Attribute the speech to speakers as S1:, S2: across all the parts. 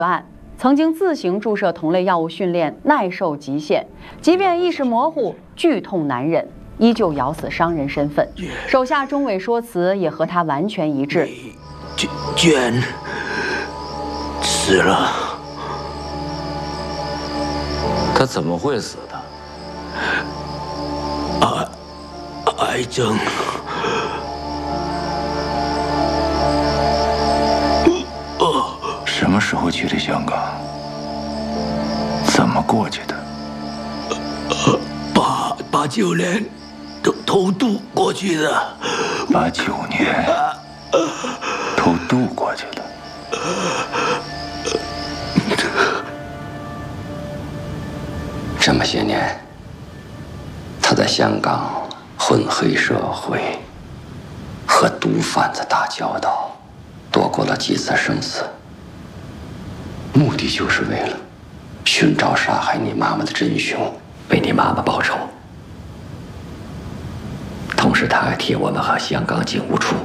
S1: 案曾经自行注射同类药物训练，耐受极限，即便意识模糊、剧痛难忍，依旧咬死伤人身份。手下钟伟说辞也和他完全一致。
S2: 娟死了。
S3: 他怎么会死的？
S2: 癌症。
S4: 什么时候去的香港？怎么过去的
S2: ？89年偷渡过去的。
S4: 89年偷渡过去的。
S3: 这么些年，他在香港混黑社会，和毒贩子打交道，躲过了几次生死。目的就是为了寻找杀害你妈妈的真凶，为你妈妈报仇。同时，他还替我们和香港警务处、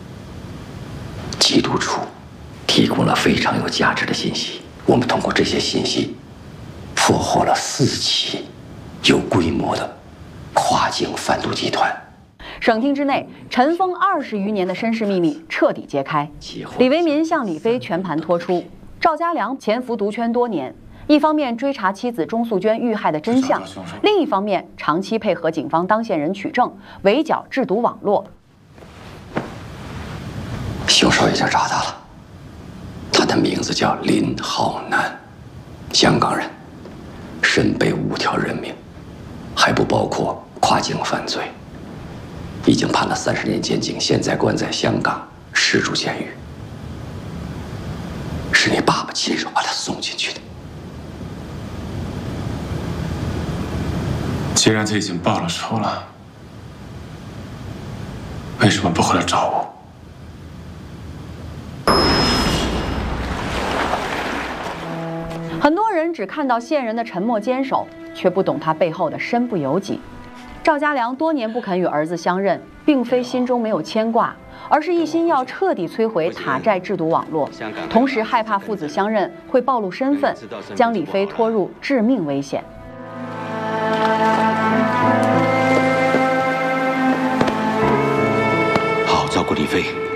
S3: 缉毒处提供了非常有价值的信息。我们通过这些信息，破获了4起有规模的跨境贩毒集团。
S1: 省厅之内，尘封20余年的身世秘密彻底揭开。李维民向李飞全盘托出。赵家良潜伏毒圈多年，一方面追查妻子钟素娟遇害的真相，另一方面长期配合警方当线人取证，围剿制毒网络。
S3: 凶手已经找到了，他的名字叫林浩南，香港人，身背5条人命，还不包括跨境犯罪，已经判了30年监禁，现在关在香港石柱监狱。是你爸爸亲手把他送进去的。
S5: 既然他已经报了仇了，为什么不回来找我？
S1: 很多人只看到线人的沉默坚守，却不懂他背后的身不由己。赵家良多年不肯与儿子相认，并非心中没有牵挂，而是一心要彻底摧毁塔寨制毒网络，同时害怕父子相认会暴露身份，将李飞拖入致命危险。
S2: 好，照顾李飞。